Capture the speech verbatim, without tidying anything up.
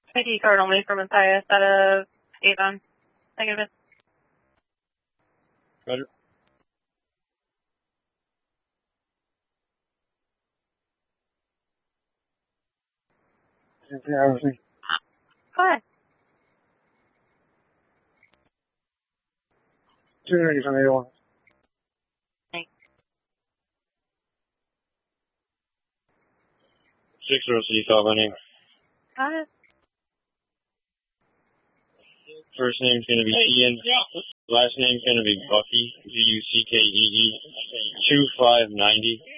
I D card only for Matthias out of Avon. Negative. Roger. Yeah, everything. Go ahead. Two negative on A one. Thanks. Six zero C five my name. Got it. First name's gonna be Ian. Last name's gonna be Bucky. B U C K E E. Two five ninety.